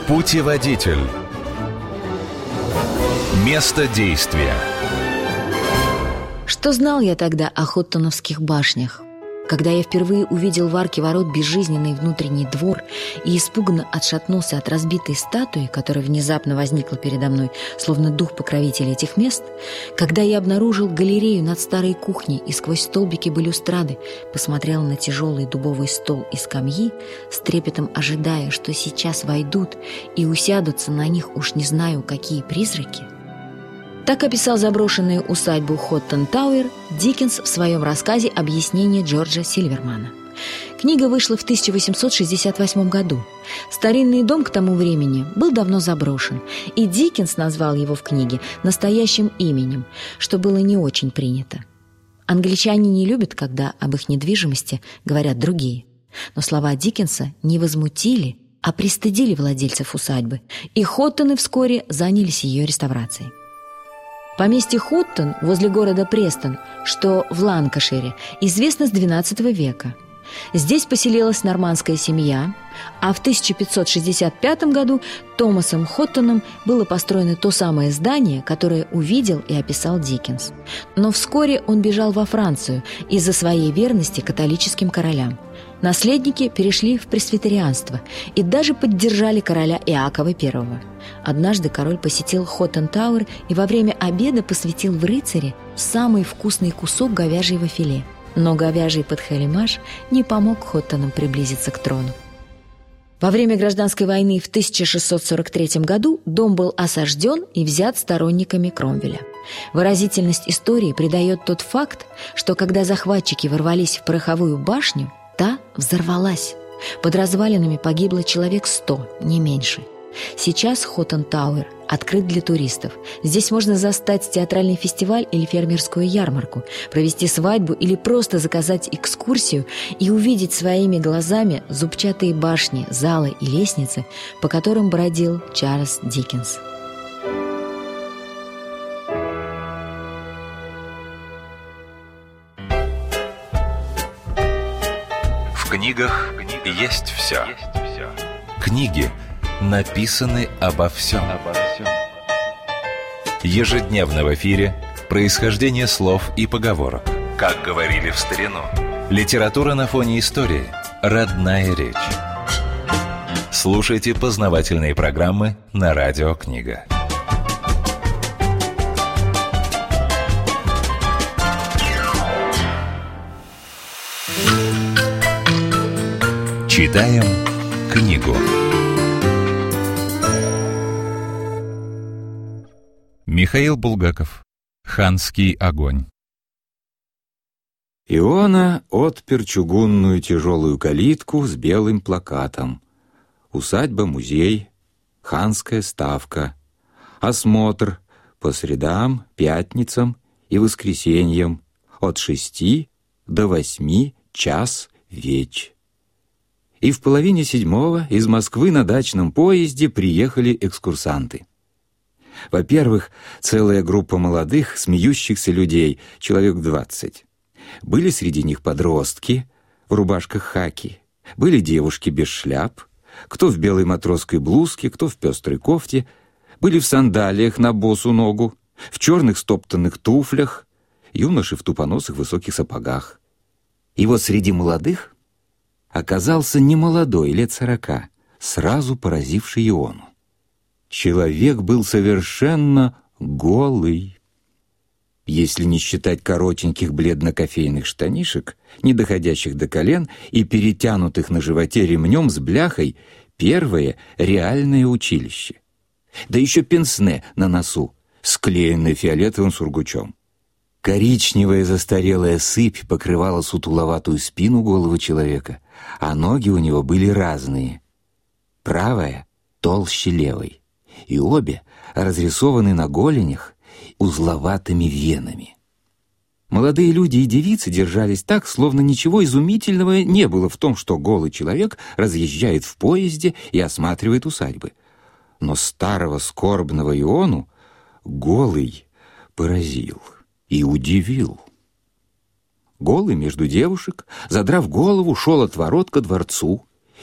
Путеводитель. Место действия. Что знал я тогда о Хоттоновских башнях? Когда я впервые увидел в арке ворот безжизненный внутренний двор и испуганно отшатнулся от разбитой статуи, которая внезапно возникла передо мной, словно дух-покровитель этих мест, когда я обнаружил галерею над старой кухней и сквозь столбики балюстрады посмотрел на тяжелый дубовый стол и скамьи, с трепетом ожидая, что сейчас войдут и усядутся на них уж не знаю какие призраки, так описал заброшенную усадьбу Хоттон-Тауэр Диккенс в своем рассказе «Объяснение Джорджа Сильвермана». Книга вышла в 1868 году. Старинный дом к тому времени был давно заброшен, и Диккенс назвал его в книге настоящим именем, что было не очень принято. Англичане не любят, когда об их недвижимости говорят другие. Но слова Диккенса не возмутили, а пристыдили владельцев усадьбы, и Хоттоны вскоре занялись ее реставрацией. Поместье Хоттон возле города Престон, что в Ланкашире, известно с XII века. Здесь поселилась нормандская семья, а в 1565 году Томасом Хоттоном было построено то самое здание, которое увидел и описал Диккенс. Но вскоре он бежал во Францию из-за своей верности католическим королям. Наследники перешли в пресвитерианство и даже поддержали короля Иакова I. Однажды король посетил Хоттон-Тауэр и во время обеда посвятил в рыцаре самый вкусный кусок говяжьего филе. Но говяжий подхалимаш не помог Хоттонам приблизиться к трону. Во время гражданской войны в 1643 году дом был осажден и взят сторонниками Кромвеля. Выразительность истории придает тот факт, что когда захватчики ворвались в пороховую башню, та взорвалась. Под развалинами погибло человек 100, не меньше. Сейчас Хоттон-Тауэр открыт для туристов. Здесь можно застать театральный фестиваль или фермерскую ярмарку, провести свадьбу или просто заказать экскурсию и увидеть своими глазами зубчатые башни, залы и лестницы, по которым бродил Чарльз Диккенс. В книгах есть все. Книги написаны обо всем. Ежедневно в эфире происхождение слов и поговорок. Как говорили в старину. Литература на фоне истории. Родная речь. Слушайте познавательные программы на Радио Книга. Читаем книгу. Михаил Булгаков. «Ханский огонь». Иона отпер чугунную тяжелую калитку с белым плакатом. Усадьба-музей, ханская ставка, осмотр по средам, пятницам и воскресеньям от 6 до 8 час веч. И в половине 7 из Москвы на дачном поезде приехали экскурсанты. Во-первых, целая группа молодых, смеющихся людей, человек 20. Были среди них подростки в рубашках хаки, были девушки без шляп, кто в белой матросской блузке, кто в пестрой кофте, были в сандалиях на босу ногу, в черных стоптанных туфлях, юноши в тупоносых высоких сапогах. И вот среди молодых оказался немолодой, лет 40, сразу поразивший Иону. Человек был совершенно голый. Если не считать коротеньких бледно-кофейных штанишек, не доходящих до колен и перетянутых на животе ремнем с бляхой, первое реальное училище. Да еще пенсне на носу, склеенное фиолетовым сургучом. Коричневая застарелая сыпь покрывала сутуловатую спину голого человека, а ноги у него были разные. Правая толще левой, и обе разрисованы на голенях узловатыми венами. Молодые люди и девицы держались так, словно ничего изумительного не было в том, что голый человек разъезжает в поезде и осматривает усадьбы. Но старого скорбного Иону голый поразил и удивил. Голый между девушек, задрав голову, шел от ворот ко дворцу,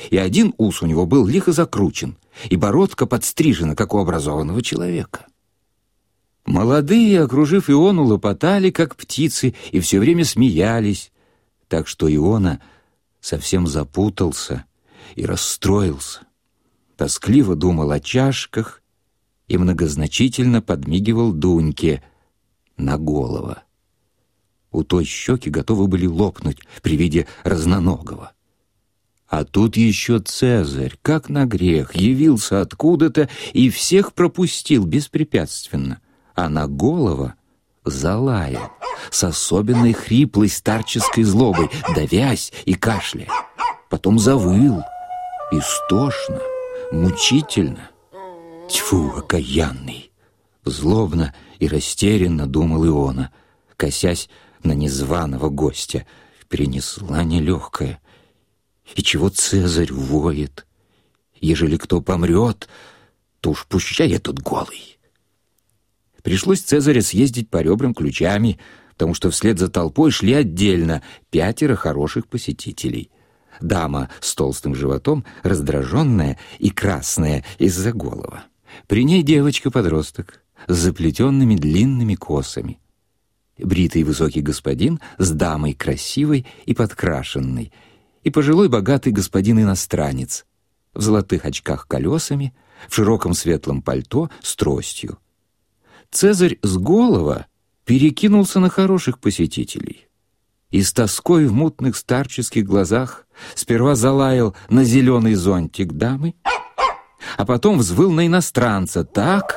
и один ус у него был лихо закручен, и бородка подстрижена, как у образованного человека. Молодые, окружив Иону, лопотали, как птицы, и все время смеялись, так что Иона совсем запутался и расстроился. Тоскливо думал о чашках и многозначительно подмигивал Дуньке на голову. У той щеки готовы были лопнуть при виде разноногого. А тут еще Цезарь, как на грех, явился откуда-то и всех пропустил беспрепятственно, а на голову залаял с особенной хриплой старческой злобой, давясь и кашляя. Потом завыл, истошно, мучительно. Тьфу, окаянный! Злобно и растерянно думал Иона, косясь на незваного гостя. Принесла нелегкая. И чего Цезарь воет? Ежели кто помрет, то уж пущай этот голый. Пришлось Цезаря съездить по ребрам ключами, потому что вслед за толпой шли отдельно 5 хороших посетителей. Дама с толстым животом, раздраженная и красная из-за голова. При ней девочка-подросток с заплетенными длинными косами. Бритый высокий господин с дамой красивой и подкрашенной, и пожилой богатый господин-иностранец в золотых очках колесами, в широком светлом пальто с тростью. Цезарь с голова перекинулся на хороших посетителей и с тоской в мутных старческих глазах сперва залаял на зеленый зонтик дамы, а потом взвыл на иностранца так,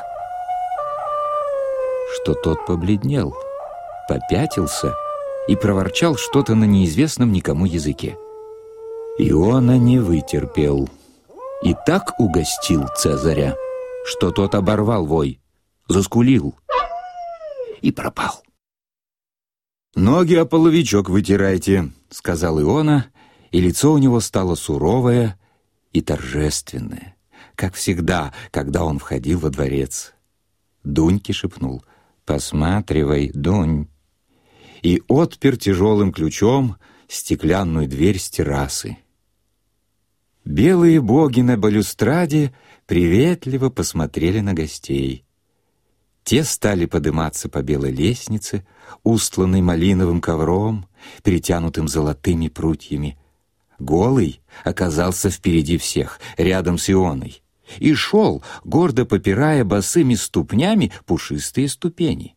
что тот побледнел, попятился и проворчал что-то на неизвестном никому языке. Иона не вытерпел и так угостил Цезаря, что тот оборвал вой, заскулил и пропал. «Ноги о половичок вытирайте», — сказал Иона, и лицо у него стало суровое и торжественное, как всегда, когда он входил во дворец. Дуньке шепнул: «Посматривай, Дунь», и отпер тяжелым ключом стеклянную дверь с террасы. Белые боги на балюстраде приветливо посмотрели на гостей. Те стали подниматься по белой лестнице, устланной малиновым ковром, перетянутым золотыми прутьями. Голый оказался впереди всех, рядом с Ионой, и шел, гордо попирая босыми ступнями пушистые ступени.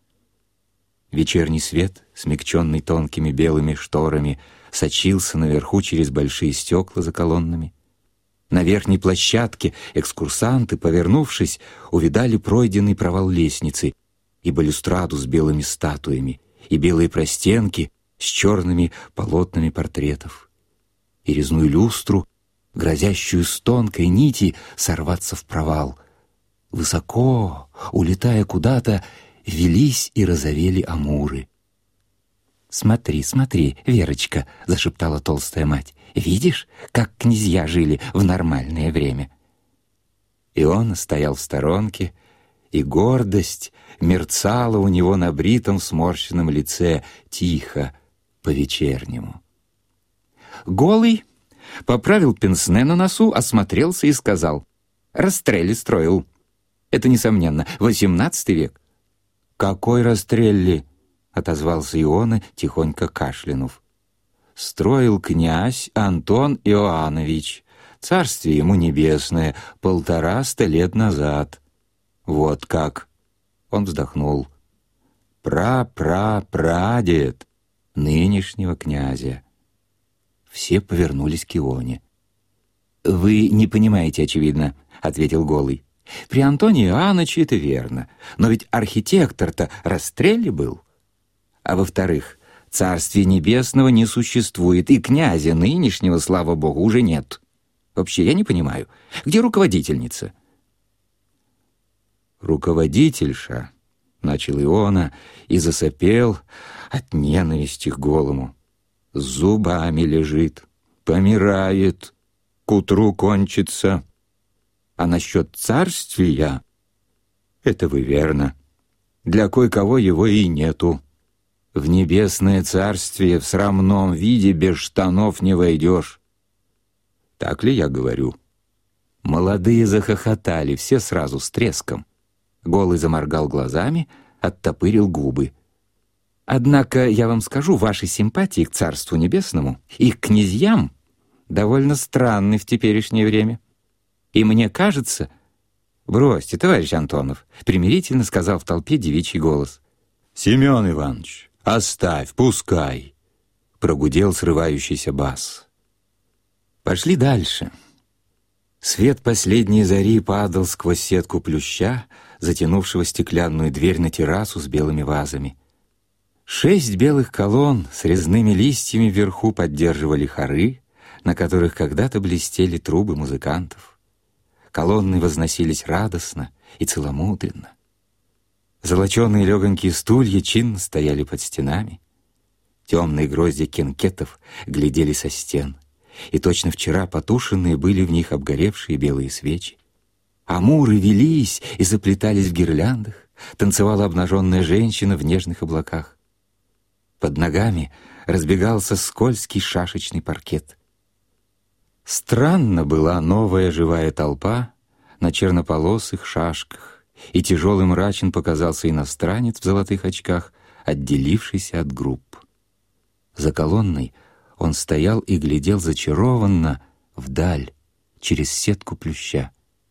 Вечерний свет, смягченный тонкими белыми шторами, сочился наверху через большие стекла за колоннами. На верхней площадке экскурсанты, повернувшись, увидали пройденный провал лестницы и балюстраду с белыми статуями, и белые простенки с черными полотнами портретов, и резную люстру, грозящую с тонкой нити сорваться в провал. Высоко, улетая куда-то, велись и розовели амуры. «Смотри, смотри, Верочка», — зашептала толстая мать, «видишь, как князья жили в нормальное время?» И он стоял в сторонке, и гордость мерцала у него на бритом сморщенном лице тихо, по-вечернему. Голый поправил пенсне на носу, осмотрелся и сказал: «Растрелли строил. Это, несомненно, 18 век». «Какой Растрелли?» — отозвался Иона, тихонько кашлянув. «Строил князь Антон Иоаннович, царствие ему небесное, 150 лет назад». «Вот как!» — он вздохнул. «Пра-пра-прадед нынешнего князя». Все повернулись к Ионе. «Вы не понимаете, очевидно», — ответил Голый. «При Антоне Иоанновиче это верно, но ведь архитектор-то Растрелли был. А во-вторых, царствия небесного не существует, и князя нынешнего, слава богу, уже нет. Вообще, я не понимаю, где руководительница?» «Руководительша», — начал Иона и засопел от ненависти к Голому. «С зубами лежит, помирает, к утру кончится. А насчет царствия — это вы верно. Для кое-кого его и нету. В небесное царствие в срамном виде без штанов не войдешь. Так ли я говорю? Молодые захохотали, все сразу с треском. Голый заморгал глазами, оттопырил губы. Однако, я вам скажу, ваши симпатии к Царству Небесному и к князьям довольно странны в теперешнее время. И мне кажется... «Бросьте, товарищ Антонов», — примирительно сказал в толпе девичий голос. «Семен Иванович, оставь, пускай», — прогудел срывающийся бас. Пошли дальше. Свет последней зари падал сквозь сетку плюща, затянувшего стеклянную дверь на террасу с белыми вазами. 6 белых колонн с резными листьями вверху поддерживали хоры, на которых когда-то блестели трубы музыкантов. Колонны возносились радостно и целомудренно. Золоченые легонькие стулья чинно стояли под стенами. Темные грозди кенкетов глядели со стен, и точно вчера потушенные были в них обгоревшие белые свечи. Амуры велись и заплетались в гирляндах, танцевала обнаженная женщина в нежных облаках. Под ногами разбегался скользкий шашечный паркет. Странно была новая живая толпа на чернополосых шашках, и тяжелый мрачен показался иностранец в золотых очках, отделившийся от групп. За колонной он стоял и глядел зачарованно вдаль, через сетку плюща.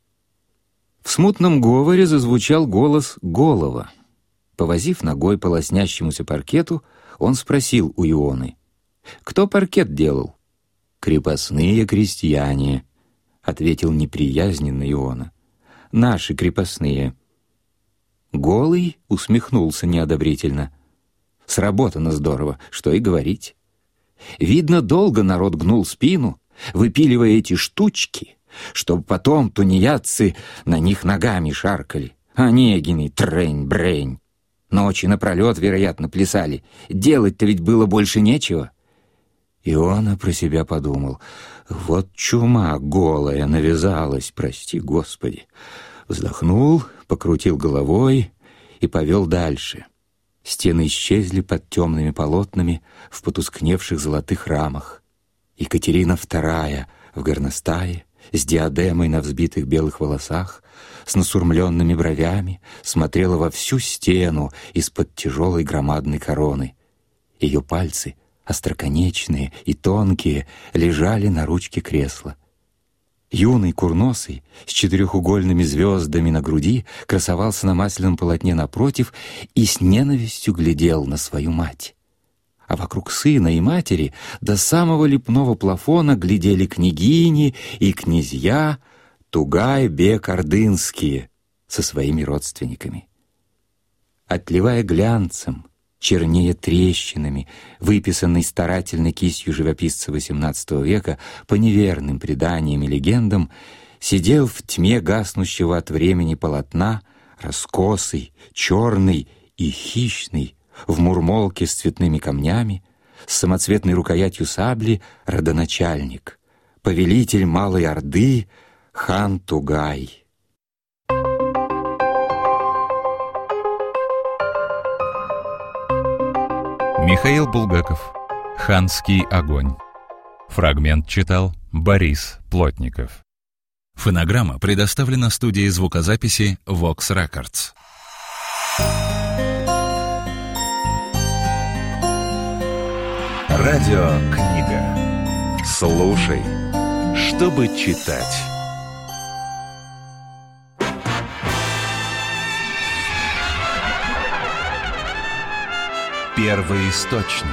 В смутном говоре зазвучал голос Голова. Повозив ногой по лоснящемуся паркету, он спросил у Ионы: «Кто паркет делал?» «Крепостные крестьяне», — ответил неприязненно Иона. «Наши крепостные». Голый усмехнулся неодобрительно. «Сработано здорово, что и говорить. Видно, долго народ гнул спину, выпиливая эти штучки, чтобы потом тунеядцы на них ногами шаркали. Онегины, трень-брень. Ночи напролет, вероятно, плясали. Делать-то ведь было больше нечего». Иона про себя подумал: вот чума голая навязалась, прости Господи. Вздохнул, покрутил головой и повел дальше. Стены исчезли под темными полотнами в потускневших золотых рамах. Екатерина II в горностае, с диадемой на взбитых белых волосах, с насурмленными бровями, смотрела во всю стену из-под тяжелой громадной короны. Ее пальцы, остроконечные и тонкие, лежали на ручке кресла. Юный курносый с 4-угольными звездами на груди красовался на масляном полотне напротив и с ненавистью глядел на свою мать. А вокруг сына и матери до самого лепного плафона глядели княгини и князья Тугай-бек-ордынские со своими родственниками. Отливая глянцем, чернее трещинами, выписанный старательной кистью живописца XVIII века по неверным преданиям и легендам, сидел в тьме гаснущего от времени полотна, раскосый, черный и хищный, в мурмолке с цветными камнями, с самоцветной рукоятью сабли родоначальник, повелитель Малой Орды хан Тугай. Михаил Булгаков. «Ханский огонь». Фрагмент читал Борис Плотников. Фонограмма предоставлена студией звукозаписи Vox Records. Радиокнига. Слушай, чтобы читать. Первый источник.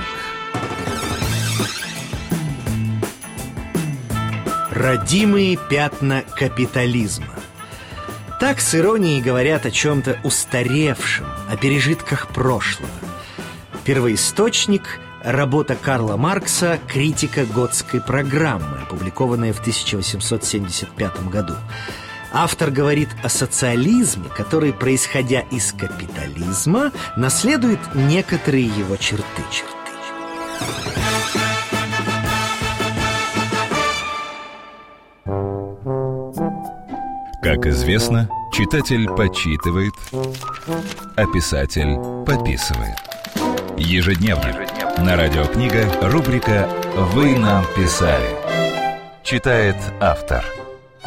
Родимые пятна капитализма. Так с иронией говорят о чем-то устаревшем, о пережитках прошлого. Первоисточник – работа Карла Маркса «Критика готской программы», опубликованная в 1875 году. Автор говорит о социализме, который, происходя из капитализма, наследует некоторые его черты. Как известно, читатель почитывает, а писатель подписывает. Ежедневно на Радиокнига рубрика «Вы нам писали». Читает автор.